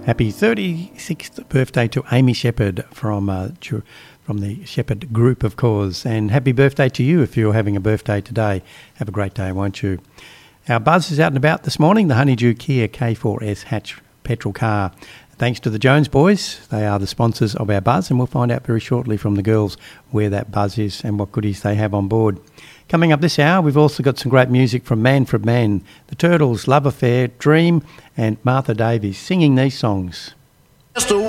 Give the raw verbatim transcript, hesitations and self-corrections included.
Happy thirty-sixth birthday to Amy Shepherd from uh, from the Shepherd Group, of course. And happy birthday to you if you're having a birthday today. Have a great day, won't you? Our buzz is out and about this morning, the Honeydew Kia K four S hatch petrol car. Thanks to the Jones boys. They are the sponsors of our buzz, and we'll find out very shortly from the girls where that buzz is and what goodies they have on board. Coming up this hour, we've also got some great music from Manfred Mann, the Turtles, Love Affair, Dream, and Martha Davies singing these songs.